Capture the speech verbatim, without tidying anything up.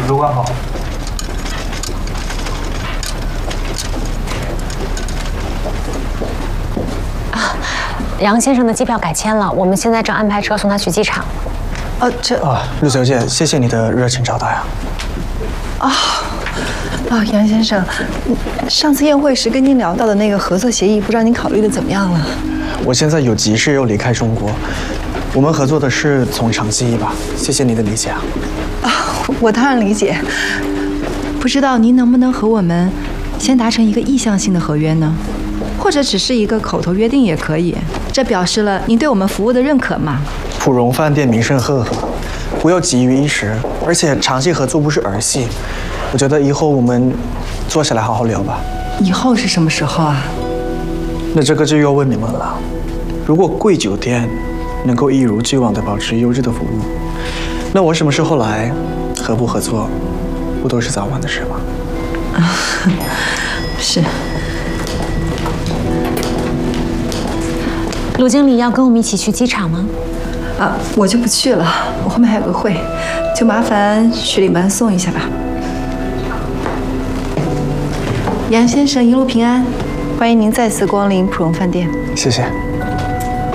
主管好。 啊，杨先生的机票改签了，我们现在正安排车送他去机场。 哦，这啊，陆小姐，谢谢你的热情招待啊。 啊。 啊，杨先生，上次宴会时跟您聊到的那个合作协议，不知道您考虑的怎么样了？ 我现在有急事要离开中国，我们合作的是从长计议吧？谢谢你的理解啊。 啊，我当然理解。不知道您能不能和我们先达成一个意向性的合约呢？或者只是一个口头约定也可以，这表示了您对我们服务的认可嘛。 普荣饭店名声赫赫，不要急于一时，而且长期合作不是儿戏。 我觉得以后我们坐下来好好聊吧。 以后是什么时候啊？ 那这个就要问你们了。如果贵酒店能够一如既往地保持优质的服务，那我什么时候来，合不合作，不都是早晚的事吗？ 啊，是。 陆经理要跟我们一起去机场吗？ 啊，我就不去了，我后面还有个会，就麻烦徐领班送一下吧。 杨先生一路平安，欢迎您再次光临普荣饭店。 谢谢。